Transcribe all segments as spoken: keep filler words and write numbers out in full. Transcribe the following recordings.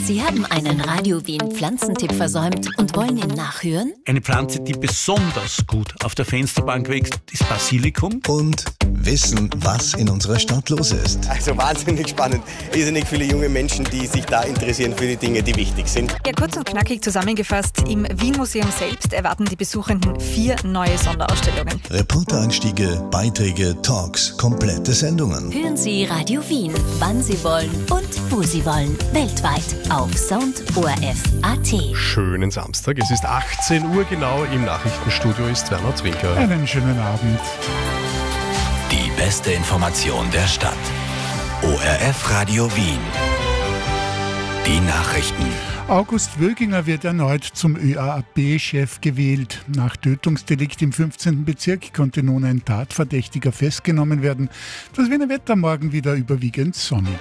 Sie haben einen Radio Wien Pflanzentipp versäumt und wollen ihn nachhören? Eine Pflanze, die besonders gut auf der Fensterbank wächst, ist Basilikum. Und wissen, was in unserer Stadt los ist. Also wahnsinnig spannend. Irrsinnig viele junge Menschen, die sich da interessieren für die Dinge, die wichtig sind. Ja, kurz und knackig zusammengefasst, im Wien-Museum selbst erwarten die Besuchenden vier neue Sonderausstellungen. Reportereinstiege, Beiträge, Talks, komplette Sendungen. Hören Sie Radio Wien, wann Sie wollen und wo Sie wollen. Weltweit auf Sound O R F Punkt A T. Schönen Samstag. Es ist achtzehn Uhr genau. Im Nachrichtenstudio ist Werner Zwinker. Einen schönen Abend. Die beste Information der Stadt. O R F Radio Wien. Die Nachrichten. August Wöginger wird erneut zum Ö A A B-Chef gewählt. Nach Tötungsdelikt im fünfzehnten Bezirk konnte nun ein Tatverdächtiger festgenommen werden. Das Wiener Wetter morgen wieder überwiegend sonnig.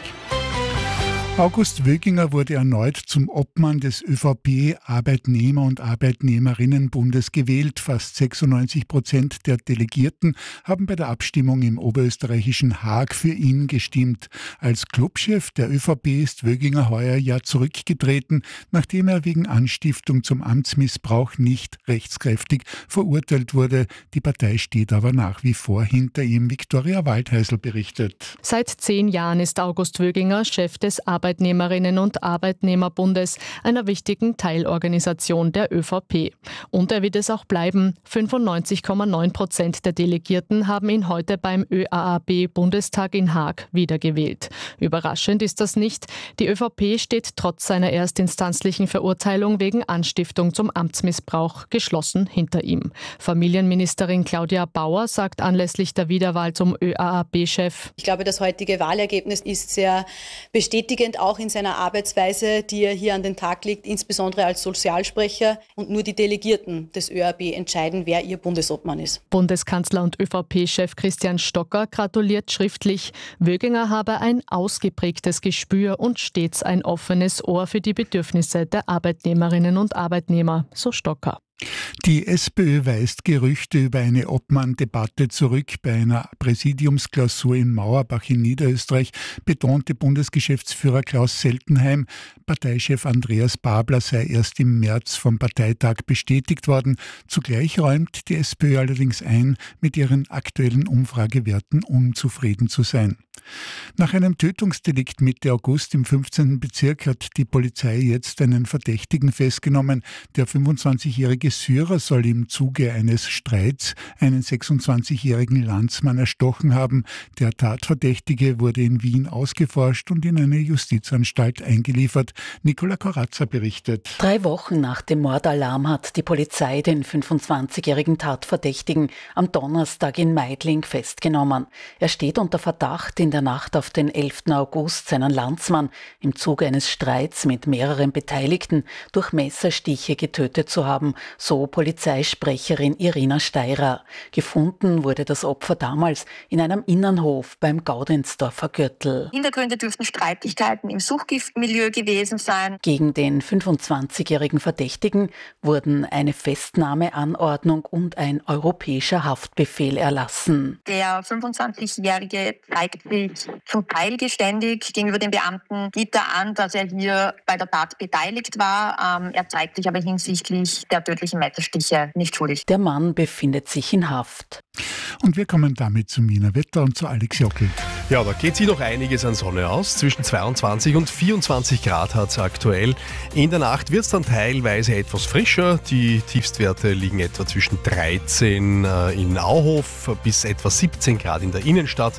August Wöginger wurde erneut zum Obmann des Ö V P-Arbeitnehmer- und Arbeitnehmerinnenbundes gewählt. Fast sechsundneunzig Prozent der Delegierten haben bei der Abstimmung im oberösterreichischen Haag für ihn gestimmt. Als Clubchef der Ö V P ist Wöginger heuer ja zurückgetreten, nachdem er wegen Anstiftung zum Amtsmissbrauch nicht rechtskräftig verurteilt wurde. Die Partei steht aber nach wie vor hinter ihm. Viktoria Waldheisel berichtet. Seit zehn Jahren ist August Wöginger Chef des Arbeitnehmerinnen- und Arbeitnehmerbundes, einer wichtigen Teilorganisation der Ö V P. Und er wird es auch bleiben. fünfundneunzig Komma neun Prozent der Delegierten haben ihn heute beim Ö A A B-Bundestag in Haag wiedergewählt. Überraschend ist das nicht. Die Ö V P steht trotz seiner erstinstanzlichen Verurteilung wegen Anstiftung zum Amtsmissbrauch geschlossen hinter ihm. Familienministerin Claudia Bauer sagt anlässlich der Wiederwahl zum Ö A A B-Chef: Ich glaube, das heutige Wahlergebnis ist sehr bestätigend, auch in seiner Arbeitsweise, die er hier an den Tag legt, insbesondere als Sozialsprecher. Und nur die Delegierten des Ö A B entscheiden, wer ihr Bundesobmann ist. Bundeskanzler und Ö V P-Chef Christian Stocker gratuliert schriftlich. Wöginger habe ein ausgeprägtes Gespür und stets ein offenes Ohr für die Bedürfnisse der Arbeitnehmerinnen und Arbeitnehmer, so Stocker. Die SPÖ weist Gerüchte über eine Obmann-Debatte zurück. Bei einer Präsidiumsklausur in Mauerbach in Niederösterreich betonte Bundesgeschäftsführer Klaus Seltenheim, Parteichef Andreas Babler sei erst im März vom Parteitag bestätigt worden. Zugleich räumt die SPÖ allerdings ein, mit ihren aktuellen Umfragewerten unzufrieden zu sein. Nach einem Tötungsdelikt Mitte August im fünfzehnten Bezirk hat die Polizei jetzt einen Verdächtigen festgenommen. Der fünfundzwanzigjährige Syrer soll im Zuge eines Streits einen sechsundzwanzigjährigen Landsmann erstochen haben. Der Tatverdächtige wurde in Wien ausgeforscht und in eine Justizanstalt eingeliefert. Nicola Corazza berichtet. Drei Wochen nach dem Mordalarm hat die Polizei den fünfundzwanzigjährigen Tatverdächtigen am Donnerstag in Meidling festgenommen. Er steht unter Verdacht, in der Nacht auf den elften August seinen Landsmann im Zuge eines Streits mit mehreren Beteiligten durch Messerstiche getötet zu haben, so Polizeisprecherin Irina Steirer. Gefunden wurde das Opfer damals in einem Innenhof beim Gaudensdorfer Gürtel. Hintergründe dürften Streitigkeiten im Suchgiftmilieu gewesen sein. Gegen den fünfundzwanzigjährigen Verdächtigen wurden eine Festnahmeanordnung und ein europäischer Haftbefehl erlassen. Der fünfundzwanzigjährige zeigt sich zum Teil geständig gegenüber den Beamten, gibt er an, dass er hier bei der Tat beteiligt war. Ähm, er zeigt sich aber hinsichtlich der tödlichen Messerstiche nicht schuldig. Der Mann befindet sich in Haft. Und wir kommen damit zum Wiener Wetter und zu Alex Jockel. Ja, da geht sich noch einiges an Sonne aus. Zwischen zweiundzwanzig und vierundzwanzig Grad hat es aktuell. In der Nacht wird es dann teilweise etwas frischer. Die Tiefstwerte liegen etwa zwischen dreizehn in Auhof bis etwa siebzehn Grad in der Innenstadt.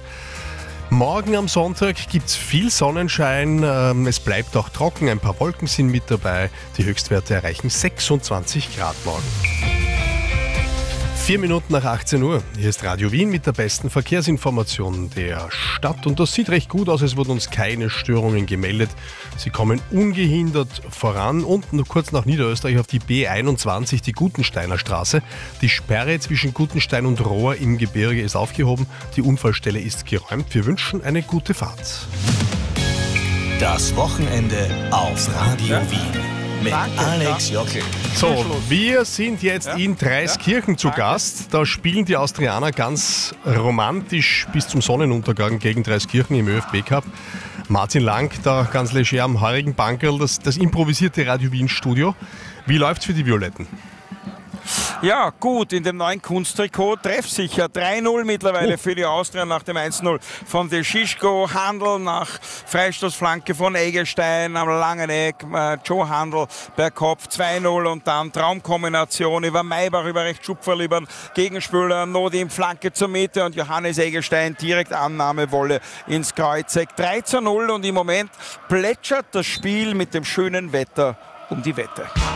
Morgen am Sonntag gibt es viel Sonnenschein, es bleibt auch trocken, ein paar Wolken sind mit dabei. Die Höchstwerte erreichen sechsundzwanzig Grad morgen. Vier Minuten nach achtzehn Uhr. Hier ist Radio Wien mit der besten Verkehrsinformation der Stadt. Und das sieht recht gut aus, es wurden uns keine Störungen gemeldet. Sie kommen ungehindert voran. Und nur kurz nach Niederösterreich auf die B einundzwanzig, die Gutensteiner Straße. Die Sperre zwischen Gutenstein und Rohr im Gebirge ist aufgehoben. Die Unfallstelle ist geräumt. Wir wünschen eine gute Fahrt. Das Wochenende auf Radio Wien. Mit danke, Alex Jockel. So, wir sind jetzt ja, in Dreiskirchen ja, zu danke. Gast. Da spielen die Austrianer ganz romantisch bis zum Sonnenuntergang gegen Dreiskirchen im ÖFB Cup. Martin Lang, da ganz leger am heurigen Bankerl, das, das improvisierte Radio Wien Studio. Wie läuft's für die Violetten? Ja, gut, in dem neuen Kunsttrikot treffsicher. drei null mittlerweile oh. für die Austria nach dem eins null von De Schischko. Handel nach Freistoßflanke von Eggestein am langen Eck. Äh, Joe Handel per Kopf zwei null und dann Traumkombination über Maybach, über Recht Schupferl, über den Gegenspieler. Nodim Flanke zur Mitte und Johannes Eggestein direkt Annahmewolle ins Kreuzeck. drei zu null und im Moment plätschert das Spiel mit dem schönen Wetter um die Wette.